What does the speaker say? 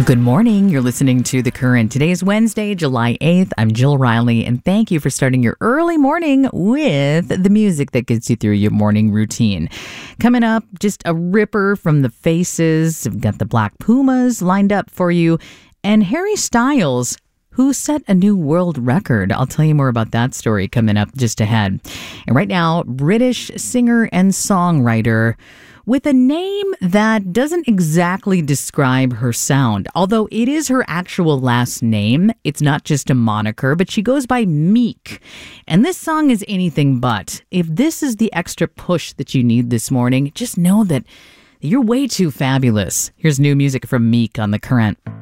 Good morning. You're listening to The Current. Today is Wednesday, July 8th. I'm Jill Riley, and thank you for starting your early morning with the music that gets you through your morning routine. Coming up, just a ripper from The Faces. We've got the Black Pumas lined up for you, and Harry Styles, who set a new world record. I'll tell you more about that story coming up just ahead. And right now, British singer and songwriter with a name that doesn't exactly describe her sound. Although it is her actual last name, it's not just a moniker, but she goes by Meek. And this song is anything but. If this is the extra push that you need this morning, just know that you're way too fabulous. Here's new music from Meek on The Current.